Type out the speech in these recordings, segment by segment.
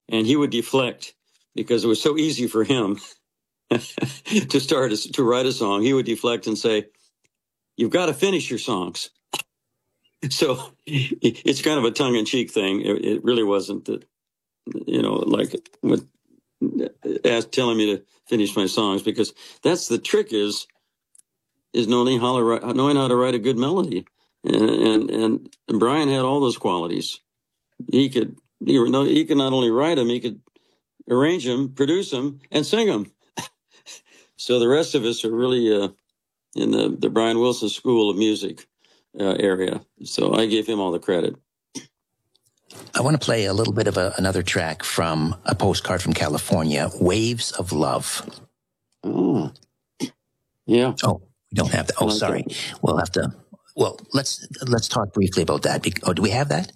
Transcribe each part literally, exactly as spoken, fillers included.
and he would deflect because it was so easy for him to start a, to write a song. He would deflect and say, "You've got to finish your songs." So it's kind of a tongue-in-cheek thing. It, it really wasn't that, you know, like with asked, telling me to finish my songs, because that's the trick is is knowing how to write, knowing how to write a good melody. And, and and Brian had all those qualities. He could he, he could not only write them, he could arrange them, produce them, and sing them. So the rest of us are really uh, in the, the Brian Wilson School of Music uh, area. So I gave him all the credit. I want to play a little bit of a, another track from A Postcard from California, Waves of Love. Oh, yeah. Oh, we don't have that. Oh, sorry. We'll have to, well, let's, let's talk briefly about that. Oh, do we have that?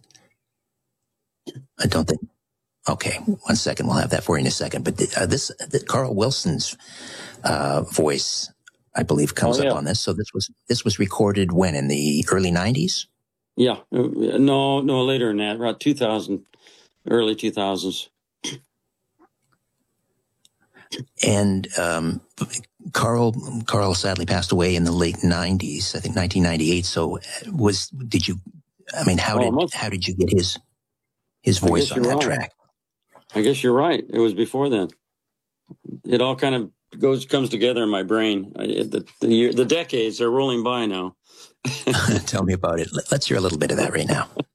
I don't think. Okay, one second. We'll have that for you in a second. But uh, this, the, Carl Wilson's uh, voice, I believe, comes oh, yeah. up on this. So this was this was recorded when, in the early nineties? Yeah, no, no, later than that, around two thousand, early two thousands. And um, Carl, Carl sadly passed away in the late nineties. I think nineteen ninety-eight. So was did you? I mean, how did Almost. how did you get his his voice on that right. track? I guess you're right. It was before then. It all kind of goes comes together in my brain. I, the the, year, the decades are rolling by now. Tell me about it. Let's hear a little bit of that right now.